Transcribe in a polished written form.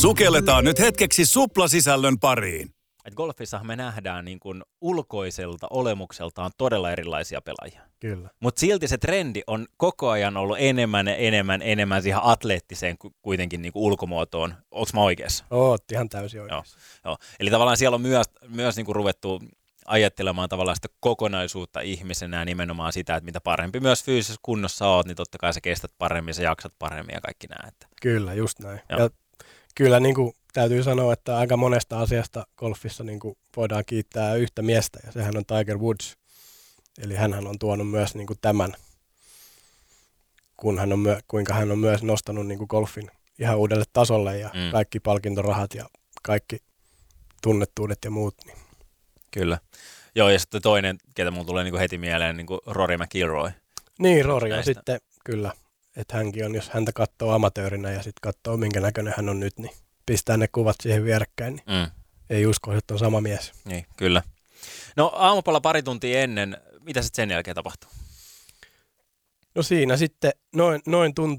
Sukelletaan nyt hetkeksi suplasisällön pariin. Et golfissa me nähdään niin kuin ulkoiselta olemukseltaan todella erilaisia pelaajia. Kyllä. Mutta silti se trendi on koko ajan ollut enemmän siihen atleettiseen kuitenkin niin kuin ulkomuotoon. Onko mä oikeassa? Oot ihan täysin oikeassa. Joo. Eli tavallaan siellä on myös niin kuin ruvettu ajattelemaan tavallaan sitä kokonaisuutta ihmisenä ja nimenomaan sitä, että mitä parempi myös fyysisessä kunnossa oot, niin totta kai sä kestät paremmin, sä jaksat paremmin ja kaikki nää. Kyllä, just näin. Joo. Ja kyllä niin kuin täytyy sanoa, että aika monesta asiasta golfissa niin kuin voidaan kiittää yhtä miestä, ja sehän on Tiger Woods. Eli hänhän on tuonut myös niin kuin tämän, kuinka hän on myös nostanut niin kuin golfin ihan uudelle tasolle, ja kaikki palkintorahat ja kaikki tunnettuudet ja muut. Niin. Kyllä. Joo, ja sitten toinen, ketä mulla tulee niin kuin heti mieleen, niin kuin Rory McIlroy. Niin, Rory on sitten kyllä, että hänkin on, jos häntä katsoo amatöörinä ja sitten katsoo minkä näköinen hän on nyt, niin pistää ne kuvat siihen vierekkäin, niin ei usko, että on sama mies. Niin, kyllä. No aamupala pari tuntia ennen, mitä sitten sen jälkeen tapahtuu? No siinä sitten noin